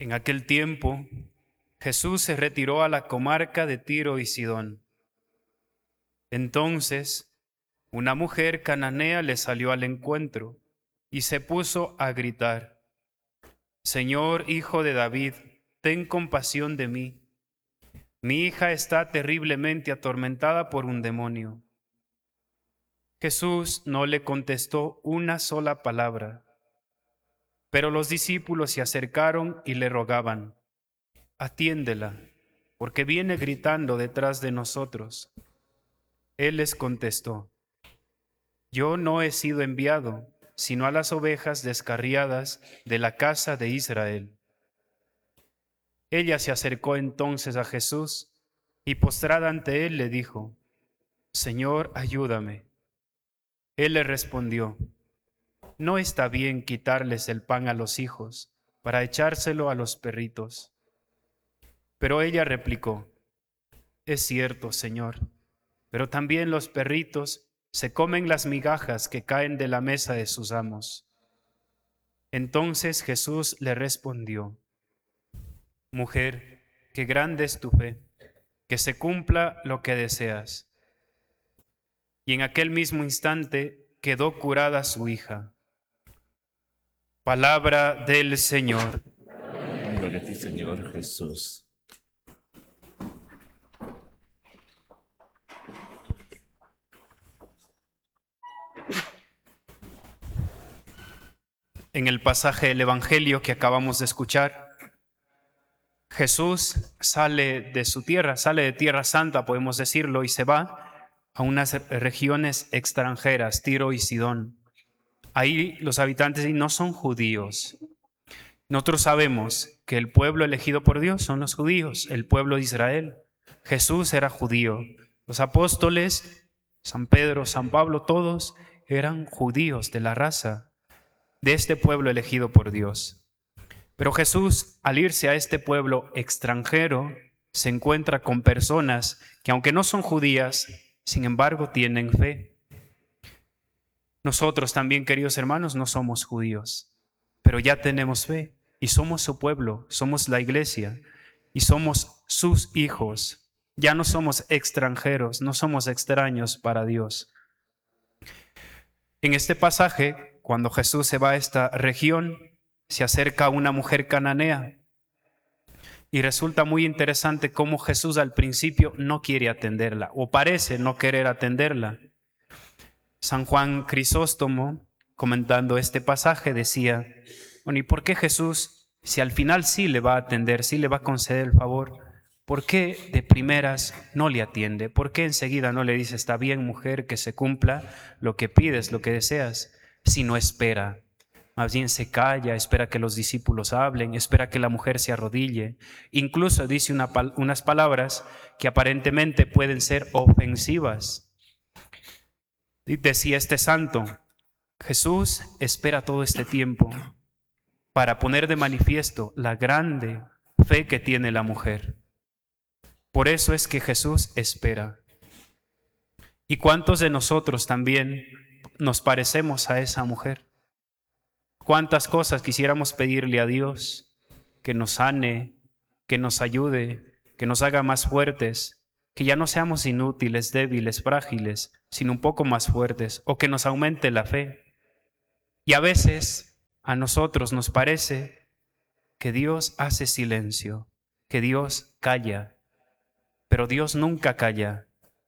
En aquel tiempo, Jesús se retiró a la comarca de Tiro y Sidón. Entonces, una mujer cananea le salió al encuentro y se puso a gritar: «Señor, Hijo de David, ten compasión de mí. Mi hija está terriblemente atormentada por un demonio». Jesús no le contestó una sola palabra, pero los discípulos se acercaron y le rogaban: «Atiéndela, porque viene gritando detrás de nosotros». Él les contestó: «Yo no he sido enviado, sino a las ovejas descarriadas de la casa de Israel». Ella se acercó entonces a Jesús y postrada ante él le dijo: «Señor, ayúdame». Él le respondió: «No está bien quitarles el pan a los hijos para echárselo a los perritos». Pero ella replicó: «Es cierto, Señor, pero también los perritos se comen las migajas que caen de la mesa de sus amos». Entonces Jesús le respondió: «Mujer, qué grande es tu fe, que se cumpla lo que deseas». Y en aquel mismo instante quedó curada su hija. Palabra del Señor. Gloria a ti, Señor Jesús. En el pasaje del Evangelio que acabamos de escuchar, Jesús sale de su tierra, sale de Tierra Santa, podemos decirlo, y se va a unas regiones extranjeras, Tiro y Sidón. Ahí los habitantes no son judíos. Nosotros sabemos que el pueblo elegido por Dios son los judíos, el pueblo de Israel. Jesús era judío. Los apóstoles, San Pedro, San Pablo, todos eran judíos de la raza de este pueblo elegido por Dios. Pero Jesús, al irse a este pueblo extranjero, se encuentra con personas que, aunque no son judías, sin embargo tienen fe. Nosotros también, queridos hermanos, no somos judíos, pero ya tenemos fe y somos su pueblo, somos la iglesia y somos sus hijos. Ya no somos extranjeros, no somos extraños para Dios. En este pasaje, cuando Jesús se va a esta región, se acerca a una mujer cananea y resulta muy interesante cómo Jesús al principio no quiere atenderla o parece no querer atenderla. San Juan Crisóstomo, comentando este pasaje, decía: bueno, ¿y por qué Jesús, si al final sí le va a atender, sí le va a conceder el favor, por qué de primeras no le atiende? ¿Por qué enseguida no le dice: está bien, mujer, que se cumpla lo que pides, lo que deseas? Si no espera, más bien se calla, espera que los discípulos hablen, espera que la mujer se arrodille. Incluso dice unas palabras que aparentemente pueden ser ofensivas. Decía este santo: Jesús espera todo este tiempo para poner de manifiesto la grande fe que tiene la mujer. Por eso es que Jesús espera. ¿Y cuántos de nosotros también nos parecemos a esa mujer? ¿Cuántas cosas quisiéramos pedirle a Dios? Que nos sane, que nos ayude, que nos haga más fuertes, que ya no seamos inútiles, débiles, frágiles, sino un poco más fuertes, o que nos aumente la fe. Y a veces a nosotros nos parece que Dios hace silencio, que Dios calla, pero Dios nunca calla,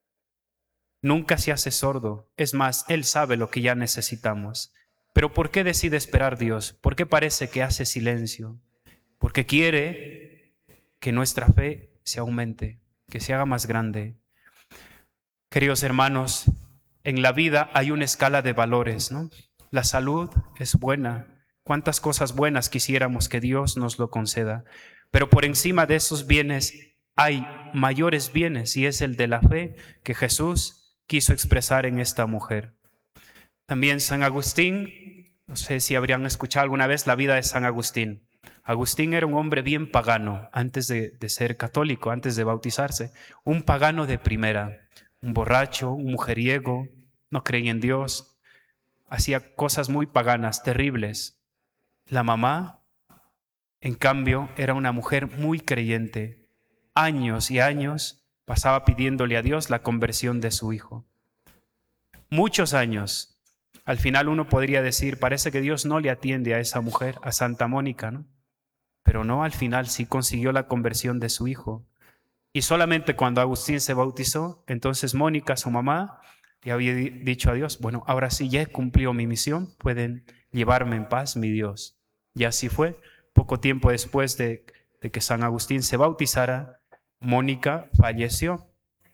nunca se hace sordo. Es más, Él sabe lo que ya necesitamos. Pero ¿por qué decide esperar Dios? ¿Por qué parece que hace silencio? Porque quiere que nuestra fe se aumente, que se haga más grande. Queridos hermanos, en la vida hay una escala de valores, ¿no? La salud es buena. Cuántas cosas buenas quisiéramos que Dios nos lo conceda. Pero por encima de esos bienes hay mayores bienes, y es el de la fe que Jesús quiso expresar en esta mujer. También San Agustín, no sé si habrían escuchado alguna vez la vida de San Agustín. Agustín era un hombre bien pagano antes de ser católico, antes de bautizarse. Un pagano de primera, un borracho, un mujeriego, no creía en Dios, hacía cosas muy paganas, terribles. La mamá En cambio, era una mujer muy creyente. Años y años pasaba pidiéndole a Dios la conversión de su hijo. Muchos años. Al final uno podría decir, parece que Dios no le atiende a esa mujer, a Santa Mónica, ¿no? Pero no, al final sí consiguió la conversión de su hijo. Y solamente cuando Agustín se bautizó, entonces Mónica, su mamá, le había dicho a Dios, bueno, ahora sí ya he cumplido mi misión, pueden llevarme en paz, mi Dios. Y así fue. Poco tiempo después de que San Agustín se bautizara, Mónica falleció.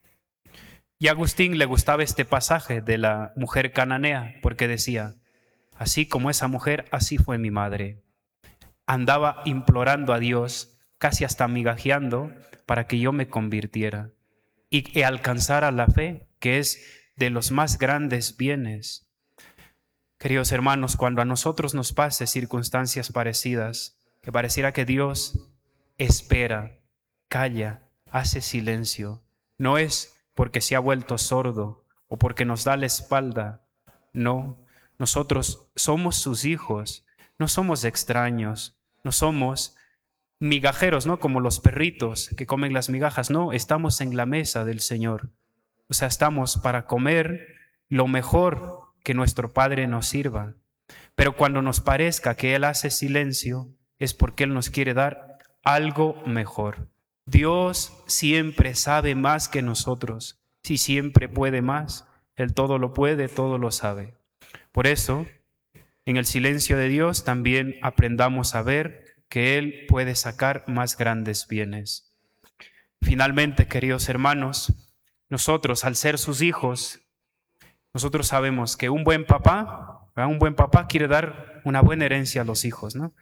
Y a Agustín le gustaba este pasaje de la mujer cananea, porque decía, así como esa mujer, así fue mi madre. Andaba implorando a Dios, casi hasta migajeando, para que yo me convirtiera y alcanzara la fe, que es de los más grandes bienes. Queridos hermanos, cuando a nosotros nos pase circunstancias parecidas, que pareciera que Dios espera, calla, hace silencio, no es porque se ha vuelto sordo o porque nos da la espalda, no, nosotros somos sus hijos, no somos extraños, no somos migajeros, ¿no? Como los perritos que comen las migajas, no, estamos en la mesa del Señor. O sea, estamos para comer lo mejor que nuestro Padre nos sirva. Pero cuando nos parezca que Él hace silencio, es porque Él nos quiere dar algo mejor. Dios siempre sabe más que nosotros. Si siempre puede más, Él todo lo puede, todo lo sabe. Por eso, en el silencio de Dios también aprendamos a ver que Él puede sacar más grandes bienes. Finalmente, queridos hermanos, nosotros, al ser sus hijos, nosotros sabemos que un buen papá quiere dar una buena herencia a los hijos, ¿no?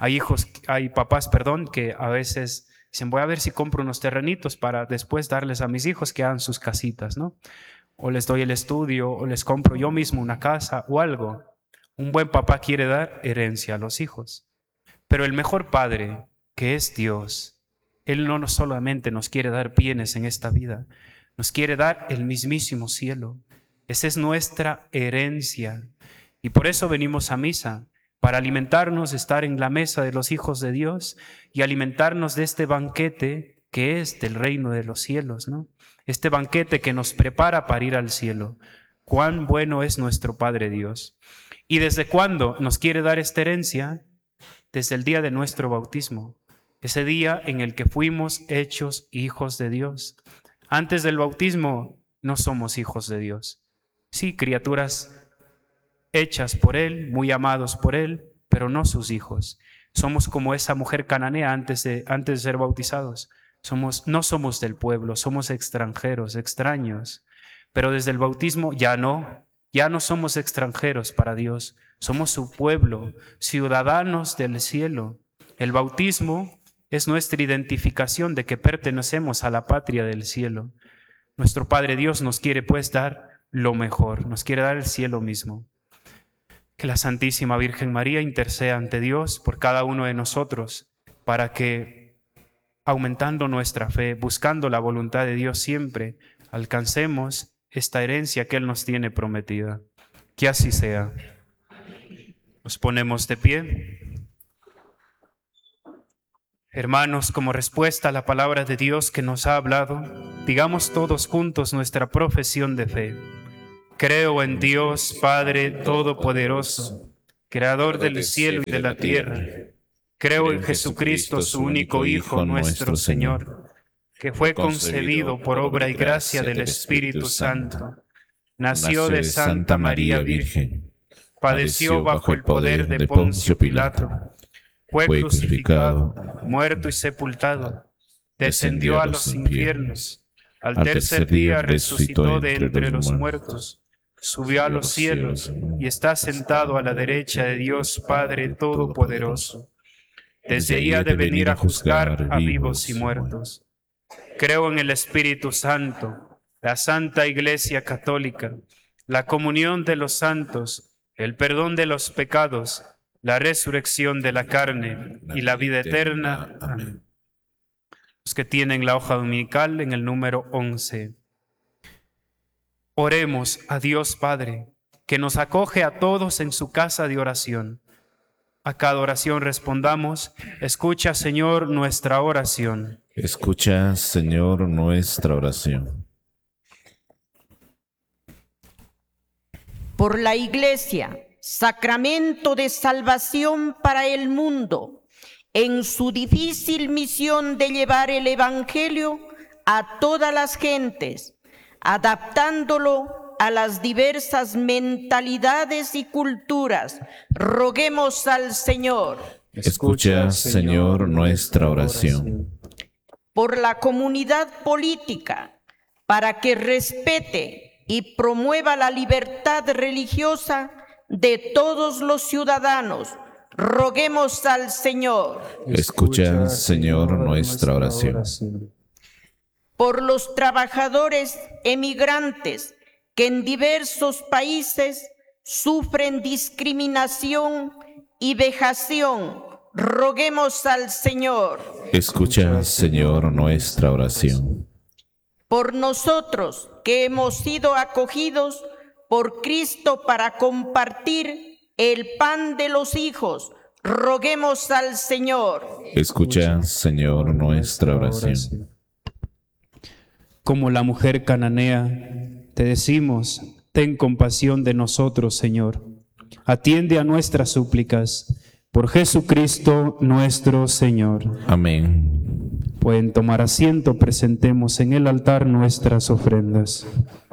Hay papás, que a veces dicen, voy a ver si compro unos terrenitos para después darles a mis hijos que hagan sus casitas, ¿no? O les doy el estudio, o les compro yo mismo una casa o algo. Un buen papá quiere dar herencia a los hijos. Pero el mejor padre, que es Dios, Él no solamente nos quiere dar bienes en esta vida, nos quiere dar el mismísimo cielo. Esa es nuestra herencia. Y por eso venimos a misa, para alimentarnos, estar en la mesa de los hijos de Dios y alimentarnos de este banquete que es del reino de los cielos, ¿no? Este banquete que nos prepara para ir al cielo. Cuán bueno es nuestro Padre Dios. ¿Y desde cuándo nos quiere dar esta herencia? Desde el día de nuestro bautismo, ese día en el que fuimos hechos hijos de Dios. Antes del bautismo no somos hijos de Dios. Sí, criaturas hechas por Él, muy amados por Él, pero no sus hijos. Somos como esa mujer cananea antes de ser bautizados. No somos del pueblo, somos extranjeros, extraños. Pero desde el bautismo ya no somos extranjeros para Dios. Somos su pueblo, ciudadanos del cielo. El bautismo es nuestra identificación de que pertenecemos a la patria del cielo. Nuestro Padre Dios nos quiere pues dar lo mejor, nos quiere dar el cielo mismo. Que la Santísima Virgen María interceda ante Dios por cada uno de nosotros para que, aumentando nuestra fe, buscando la voluntad de Dios siempre, alcancemos esta herencia que Él nos tiene prometida. Que así sea. Nos ponemos de pie. Hermanos, como respuesta a la palabra de Dios que nos ha hablado, digamos todos juntos nuestra profesión de fe. Creo en Dios, Padre Todopoderoso, Creador del cielo y de la tierra. Creo en Jesucristo, su único Hijo, nuestro Señor, que fue concebido por obra y gracia del Espíritu Santo. Nació de Santa María Virgen. Padeció bajo el poder de Poncio Pilato, fue crucificado, muerto y sepultado, descendió a los infiernos, al tercer día resucitó de entre los muertos, subió a los cielos y está sentado a la derecha de Dios Padre Todopoderoso. Desde ahí ha de venir a juzgar a vivos y muertos. Creo en el Espíritu Santo, la Santa Iglesia Católica, la comunión de los santos, el perdón de los pecados, la resurrección de la carne y la vida eterna. Amén. Los que tienen la hoja dominical en el número 11. Oremos a Dios Padre, que nos acoge a todos en su casa de oración. A cada oración respondamos: escucha, Señor, nuestra oración. Escucha, Señor, nuestra oración. Por la Iglesia, sacramento de salvación para el mundo, en su difícil misión de llevar el Evangelio a todas las gentes, adaptándolo a las diversas mentalidades y culturas, roguemos al Señor. Escucha, Señor, nuestra oración. Por la comunidad política, para que respete y promueva la libertad religiosa de todos los ciudadanos, roguemos al Señor. Escucha, Señor, nuestra oración. Por los trabajadores emigrantes que en diversos países sufren discriminación y vejación, roguemos al Señor. Escucha, Señor, nuestra oración. Por nosotros que hemos sido acogidos por Cristo para compartir el pan de los hijos, roguemos al Señor. Escucha, Señor, nuestra oración. Como la mujer cananea, te decimos: ten compasión de nosotros, Señor. Atiende a nuestras súplicas. Por Jesucristo nuestro Señor. Amén. Pueden tomar asiento, presentemos en el altar nuestras ofrendas.